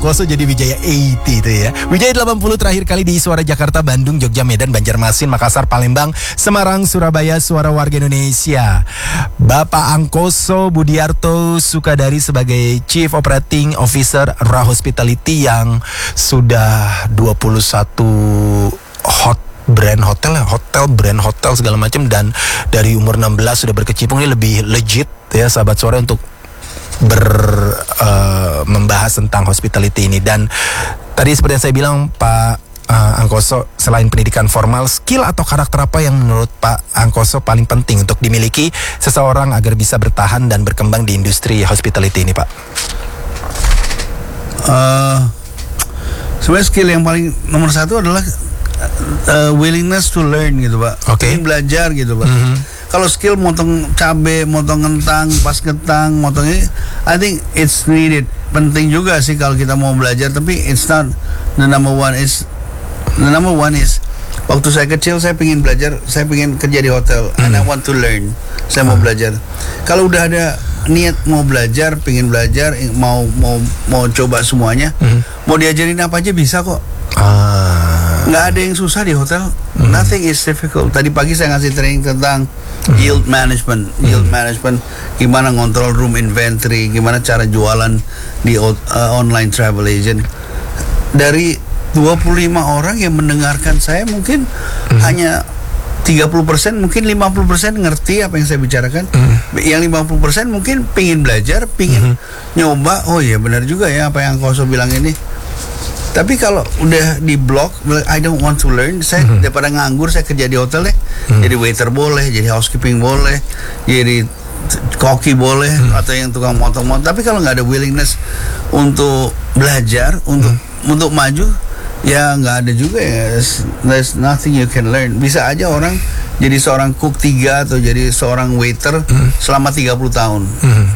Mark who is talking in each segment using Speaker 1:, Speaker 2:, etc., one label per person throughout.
Speaker 1: Angkoso jadi Wijaya 80 itu ya. Wijaya 80 terakhir kali di Suara Jakarta, Bandung, Jogja, Medan, Banjarmasin, Makassar, Palembang, Semarang, Surabaya, Suara Warga Indonesia. Bapak Angkoso Budiarto Sukadari sebagai Chief Operating Officer Ra Hospitality yang sudah 21 brand hotel segala macam, dan dari umur 16 sudah berkecimpung. Ini lebih legit ya sahabat Suara untuk membahas tentang hospitality ini. Dan tadi seperti yang saya bilang, Pak Angkoso, selain pendidikan formal, skill atau karakter apa yang menurut Pak Angkoso paling penting untuk dimiliki seseorang agar bisa bertahan dan berkembang di industri hospitality ini, Pak?
Speaker 2: Sebenarnya skill yang paling nomor satu adalah willingness to learn gitu, Pak.
Speaker 1: Ingin
Speaker 2: belajar gitu, Pak. Kalau skill motong cabe, motong kentang, pas kentang, motong ini, I think it's needed. Penting juga sih kalau kita mau belajar, tapi it's not the number one. The number one is waktu saya kecil saya pengen belajar, saya pengen kerja di hotel, and I want to learn. Saya mau belajar. Kalau udah ada niat mau belajar, pengen belajar, mau coba semuanya, mau diajarin apa aja bisa kok. Nggak ada yang susah di hotel. Nothing is difficult. Tadi pagi saya ngasih training tentang yield management. Gimana ngontrol room inventory, gimana cara jualan di online travel agent. Dari 25 orang yang mendengarkan saya, mungkin hanya 30%, mungkin 50% ngerti apa yang saya bicarakan. Yang 50% mungkin pingin belajar, pingin nyoba. Oh iya benar juga ya apa yang Koso bilang ini. Tapi kalau udah di blok, I don't want to learn, saya daripada nganggur, saya kerja di hotel deh. Jadi waiter boleh, jadi housekeeping boleh, jadi koki boleh, atau yang tukang motong-motong. Tapi kalau nggak ada willingness untuk belajar, untuk maju, ya nggak ada juga ya. There's nothing you can learn. Bisa aja orang jadi seorang cook 3 atau jadi seorang waiter selama 30 tahun.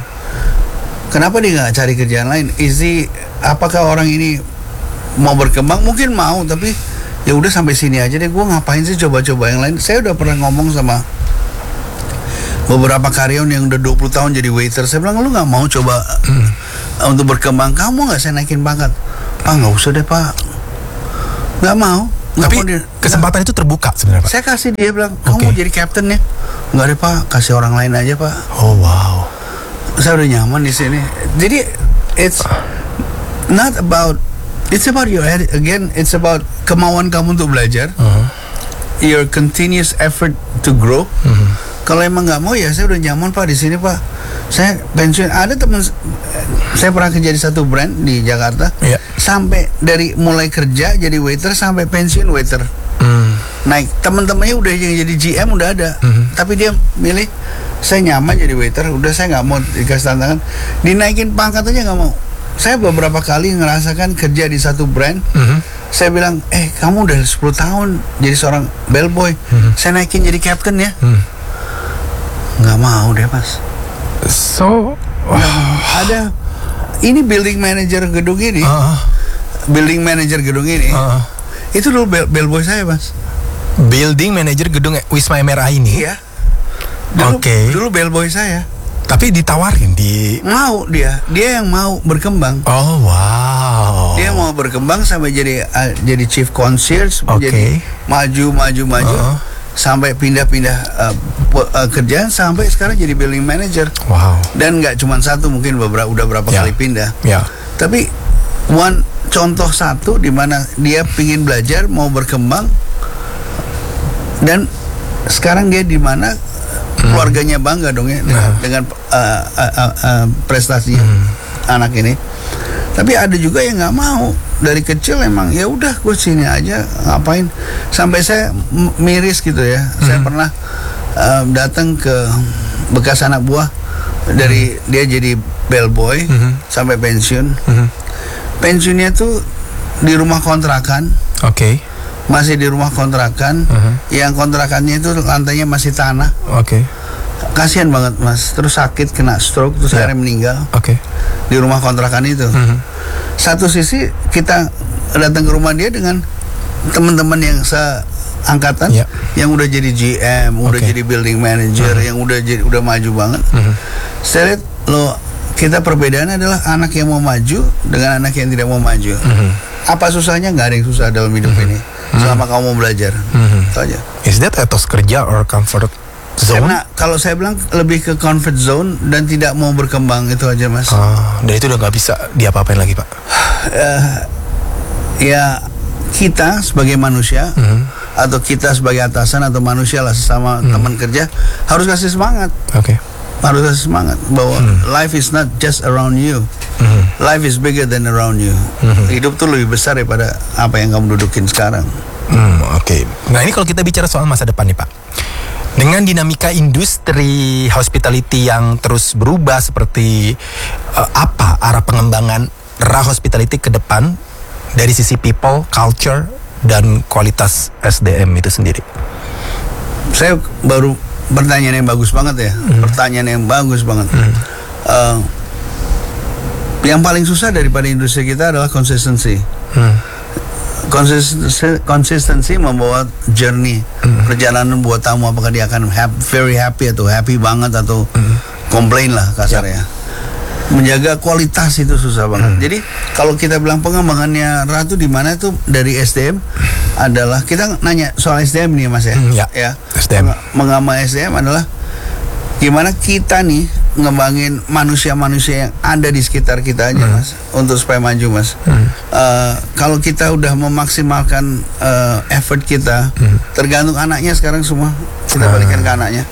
Speaker 2: Kenapa dia nggak cari kerjaan lain? Apakah orang ini mau berkembang? Mungkin mau, tapi ya udah sampai sini aja deh. Gue ngapain sih coba-coba yang lain? Saya udah pernah ngomong sama beberapa karyawan yang udah 20 tahun jadi waiter. Saya bilang, lu nggak mau coba untuk berkembang? Kamu nggak saya naikin pangkat? Pak, nggak usah deh Pak, nggak mau.
Speaker 1: Tapi kesempatan itu terbuka sebenarnya, Pak.
Speaker 2: Saya kasih, dia bilang, kamu mau jadi captain ya? Nggak deh Pak, kasih orang lain aja Pak.
Speaker 1: Oh wow.
Speaker 2: Saya udah nyaman di sini. Jadi it's not about, it's about your head again. It's about kemauan kamu untuk belajar, your continuous effort to grow. Kalau emang nggak mau, ya saya udah nyaman Pak di sini Pak. Saya pensiun. Ada teman saya pernah kerja di satu brand di Jakarta, sampai dari mulai kerja jadi waiter sampai pensiun waiter. Naik, teman-temannya udah yang jadi GM udah ada, tapi dia milih saya nyaman jadi waiter. Udah, saya nggak mau dikasih tantangan, dinaikin pangkat aja nggak mau. Saya beberapa kali ngerasakan kerja di satu brand. Saya bilang, kamu udah 10 tahun jadi seorang bellboy, saya naikin jadi captain ya. Nggak mau deh Mas.
Speaker 1: So
Speaker 2: ada ini building manager gedung ini, itu dulu bellboy saya Mas.
Speaker 1: Building manager gedung Wisma MRI ini.
Speaker 2: Iya. Dulu bellboy saya.
Speaker 1: Tapi ditawarin
Speaker 2: mau dia yang mau berkembang.
Speaker 1: Oh wow.
Speaker 2: Dia mau berkembang sampai jadi chief concierge, jadi maju sampai pindah-pindah kerjaan sampai sekarang jadi building manager.
Speaker 1: Wow. Dan
Speaker 2: nggak cuma satu, mungkin udah berapa kali pindah. Tapi contoh satu di mana dia pingin belajar, mau berkembang, dan sekarang dia di mana keluarganya bangga dong ya dengan prestasi anak ini. Tapi ada juga yang nggak mau dari kecil, emang ya udah gue sini aja, ngapain, sampai saya miris gitu ya. Saya pernah datang ke bekas anak buah dari dia jadi bellboy sampai pensiun. Pensiunnya tuh di rumah kontrakan. Masih di rumah kontrakan, yang kontrakannya itu lantainya masih tanah. Kasihan banget Mas, terus sakit, kena stroke, terus akhirnya meninggal di rumah kontrakan itu. Satu sisi kita datang ke rumah dia dengan teman-teman yang seangkatan, yang udah jadi GM, udah jadi building manager, yang udah maju banget. Saya lihat, lo kita perbedaannya adalah anak yang mau maju dengan anak yang tidak mau maju. Apa susahnya? Nggak ada yang susah dalam hidup ini selama kamu mau belajar. Itu aja.
Speaker 1: Is that etos kerja or comfort zone?
Speaker 2: Karena kalau saya bilang lebih ke comfort zone dan tidak mau berkembang, itu aja Mas.
Speaker 1: Dan itu udah nggak bisa diapa-apain lagi Pak?
Speaker 2: Ya kita sebagai manusia atau kita sebagai atasan atau manusia lah sesama teman kerja harus kasih semangat.
Speaker 1: Oke.
Speaker 2: Harus kasih semangat bahwa life is not just around you. Life is bigger than around you. Hidup tuh lebih besar daripada apa yang kamu dudukin sekarang.
Speaker 1: Oke. Nah ini kalau kita bicara soal masa depan nih Pak, dengan dinamika industri hospitality yang terus berubah, seperti apa arah pengembangan Ra Hospitality ke depan dari sisi people, culture, dan kualitas SDM itu sendiri?
Speaker 2: Saya baru pertanyaan yang bagus banget ya. Pertanyaan yang bagus banget. Yang paling susah daripada industri kita adalah konsistensi. Konsistensi membawa journey, perjalanan buat tamu, apakah dia akan very happy atau happy banget atau komplain lah kasarnya. Menjaga kualitas itu susah banget. Jadi kalau kita bilang pengembangannya Ratu di mana itu dari SDM adalah kita nanya soal SDM nih Mas ya. Ya.
Speaker 1: SDM.
Speaker 2: Mengembangkan SDM adalah gimana kita nih ngembangin manusia-manusia yang ada di sekitar kita aja Mas, untuk supaya maju Mas. Kalau kita udah memaksimalkan effort kita, tergantung anaknya sekarang semua kita balikan ke anaknya.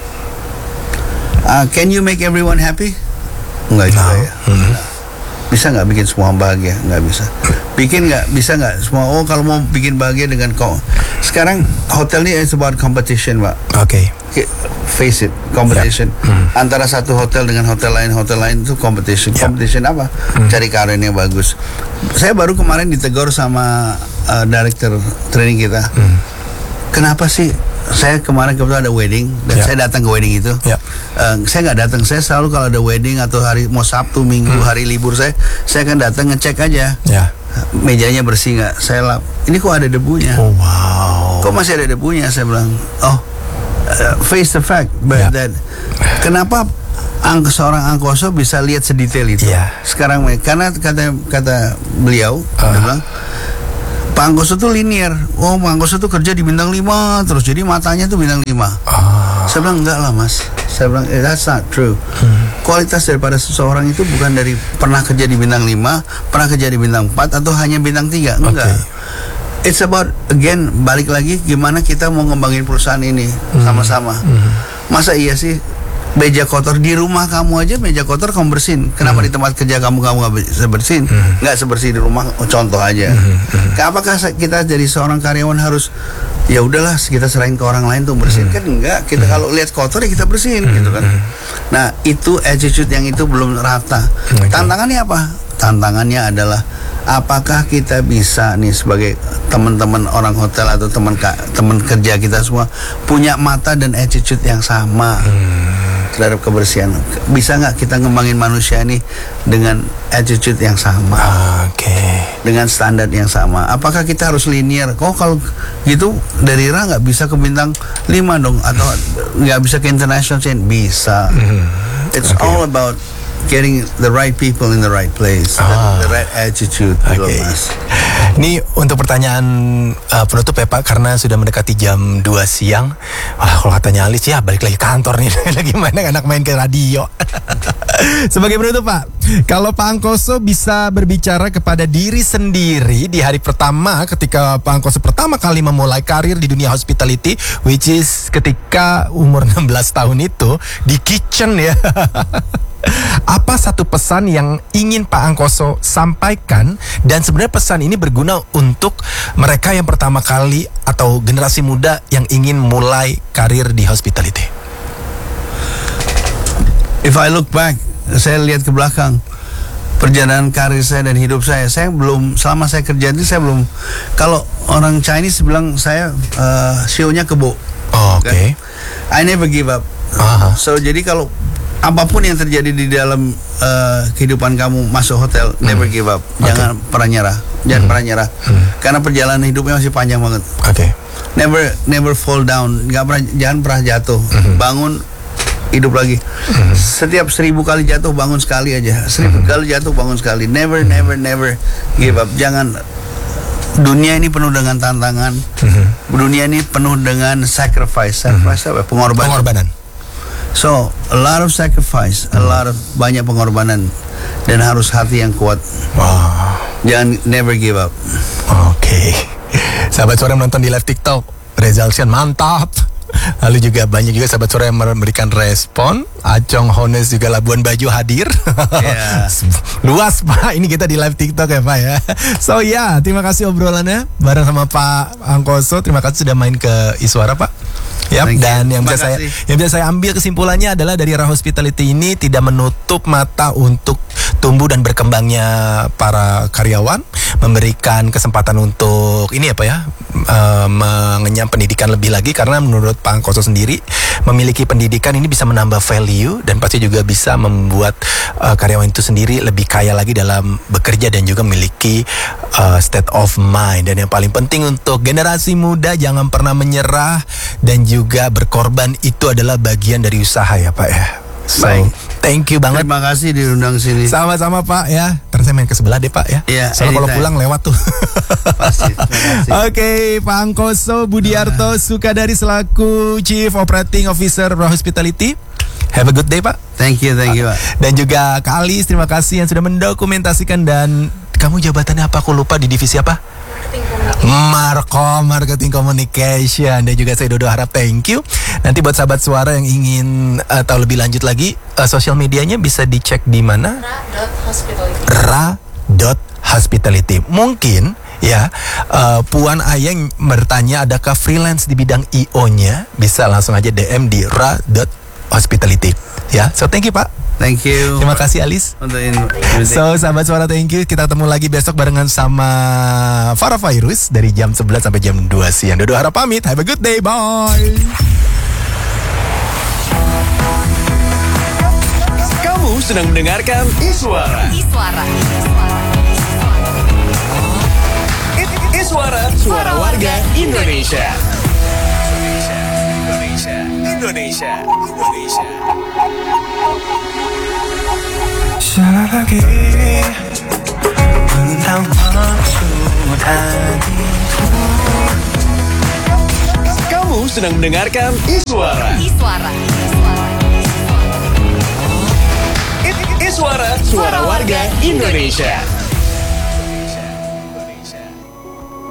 Speaker 2: Can you make everyone happy? Enggak juga ya. Bisa nggak bikin semua bahagia? Nggak bisa. Bisa nggak semua? Oh kalau mau bikin bahagia dengan kau. Sekarang hotel ini is about competition Pak.
Speaker 1: Oke.
Speaker 2: Face it, competition. Antara satu hotel dengan hotel lain itu competition. Competition apa? Cari karyawan yang bagus. Saya baru kemarin ditegur sama director training kita. Kenapa sih? Saya kemarin kebetulan ada wedding dan saya datang ke wedding itu. Saya nggak datang. Saya selalu kalau ada wedding atau hari mau Sabtu, Minggu, hari libur saya akan datang ngecek aja. Mejanya bersih nggak? Saya lap. Ini kok ada debunya?
Speaker 1: Oh wow.
Speaker 2: Kok masih ada debunya? Saya bilang, face the fact, but that kenapa seorang Angkoso bisa lihat sedetail itu? Sekarang karena kata beliau, dia bilang, Pak Angkoso tuh linear. Oh, Pak Angkoso tuh kerja di bintang 5 terus, jadi matanya tuh bintang 5. Saya bilang enggak lah Mas. Saya bilang that's not true. Kualitas daripada seseorang itu bukan dari pernah kerja di bintang 5, pernah kerja di bintang 4 atau hanya bintang 3. Enggak. It's about again balik lagi gimana kita mau ngembangin perusahaan ini sama-sama. Masa iya sih meja kotor di rumah kamu aja, meja kotor kamu bersihin. Kenapa di tempat kerja kamu nggak bisa bersihin? Nggak sebersih di rumah. Contoh aja. Apakah kita jadi seorang karyawan harus ya udahlah kita serahin ke orang lain tuh bersihin? Kan enggak. Kita kalau lihat kotor ya kita bersihin gitu kan. Nah itu attitude yang itu belum rata. Tantangannya apa? Tantangannya adalah apakah kita bisa nih sebagai teman-teman orang hotel atau teman kerja kita semua punya mata dan attitude yang sama terhadap kebersihan. Bisa nggak kita ngembangin manusia ini dengan attitude yang sama, dengan standar yang sama? Apakah kita harus linear? Kalau gitu dari Ra nggak bisa ke bintang 5 dong, atau nggak bisa ke international chain? Bisa. It's all about getting the right people in the right place, the right attitude. Mas.
Speaker 1: Ini untuk pertanyaan penutup ya Pak, karena sudah mendekati jam 2 siang. Kalau katanya Alis ya balik lagi kantor nih. Lagi anak main ke radio. Sebagai penutup Pak, kalau Pak Angkoso bisa berbicara kepada diri sendiri di hari pertama ketika Pak Angkoso pertama kali memulai karir di dunia hospitality, which is ketika umur 16 tahun itu di kitchen ya. Apa satu pesan yang ingin Pak Angkoso sampaikan, dan sebenarnya pesan ini berguna untuk mereka yang pertama kali atau generasi muda yang ingin mulai karir di hospitality?
Speaker 2: If I look back, saya lihat ke belakang perjalanan karir saya dan hidup saya belum, selama saya kerja ini saya belum, kalau orang Chinese bilang saya sionya kebo.
Speaker 1: Okay.
Speaker 2: I never give up. So jadi kalau apapun yang terjadi di dalam kehidupan kamu masuk hotel, never give up. Jangan pernah nyerah. Karena perjalanan hidupnya masih panjang banget. Never fall down. Jangan pernah jatuh. Bangun hidup lagi. Setiap 1000 kali jatuh bangun sekali aja. 1000 kali jatuh bangun sekali. Never give up. Jangan. Dunia ini penuh dengan tantangan. Dunia ini penuh dengan sacrifice. Sacrifice apa? Pengorbanan. So, a lot of sacrifice, banyak pengorbanan, dan harus hati yang kuat.
Speaker 1: Wow.
Speaker 2: Jangan never give up.
Speaker 1: Oke. Sahabat Suara yang menonton di live TikTok, Rezalsian mantap. Lalu juga banyak juga sahabat Suara yang memberikan respon. Acong Hones juga Labuan Bajo hadir.
Speaker 2: Yeah.
Speaker 1: Luas Pak, ini kita di live TikTok ya Pak ya. So ya, terima kasih obrolannya bareng sama Pak Angkoso. Terima kasih sudah main ke Iswara Pak. Yap, dan yang bisa saya ambil kesimpulannya adalah dari Ra Hospitality ini tidak menutup mata untuk tumbuh dan berkembangnya para karyawan, memberikan kesempatan untuk ini apa ya, mengenyam pendidikan lebih lagi, karena menurut Pak Angkoso sendiri memiliki pendidikan ini bisa menambah value dan pasti juga bisa membuat karyawan itu sendiri lebih kaya lagi dalam bekerja dan juga memiliki state of mind. Dan yang paling penting untuk generasi muda, jangan pernah menyerah dan juga berkorban, itu adalah bagian dari usaha ya Pak ya. So, thank you banget.
Speaker 2: Terima kasih diundang sini.
Speaker 1: Sama-sama Pak ya. Ntar saya main ke sebelah deh Pak ya.
Speaker 2: Iya.
Speaker 1: Soalnya kalau pulang lewat tuh.
Speaker 2: Pasti.
Speaker 1: Oke, Pak Angkoso Budiarto Sukadari selaku Chief Operating Officer Ra Hospitality. Have a good day Pak.
Speaker 2: Thank you Pak.
Speaker 1: Dan juga Kak Alis, terima kasih yang sudah mendokumentasikan. Dan kamu jabatannya apa? Aku lupa, di divisi apa? Marketing Communication. Dan juga saya Dodo Harap, thank you. Nanti buat sahabat Suara yang ingin tahu lebih lanjut lagi, sosial medianya bisa dicek di mana? Ra.hospitality. Mungkin ya, Puan Ayeng bertanya adakah freelance di bidang IO-nya, bisa langsung aja DM di Ra.hospitality. Ya, so thank you Pak.
Speaker 2: Thank you.
Speaker 1: Terima kasih Alis. So sahabat Suara, thank you. Kita ketemu lagi besok barengan sama Farah Fairuz dari jam 11 sampai jam 2 siang. Dodo Harap pamit. Have a good day. Bye.
Speaker 3: Kamu sedang mendengarkan Iswara. Iswara, suara warga Indonesia.
Speaker 4: Selagi tentang maksud hatiku.
Speaker 3: Kamu sedang mendengarkan Iswara. Iswara, suara warga Indonesia.